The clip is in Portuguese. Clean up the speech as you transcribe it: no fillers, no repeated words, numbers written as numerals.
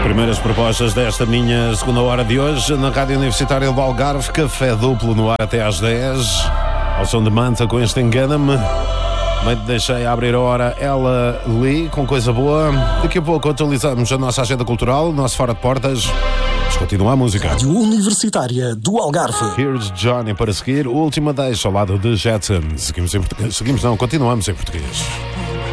Primeiras propostas desta minha segunda hora de hoje na Rádio Universitária do Algarve. Café duplo no ar até às 10. Ao som de Manta com este Engana-me. Também deixei abrir a hora Ella Lee com coisa boa. Daqui a pouco atualizamos a nossa agenda cultural, o nosso Fora de Portas. Mas continua a música. Rádio Universitária do Algarve. Here's Johnny para seguir. O último deixa ao lado de Jetson. Continuamos em português.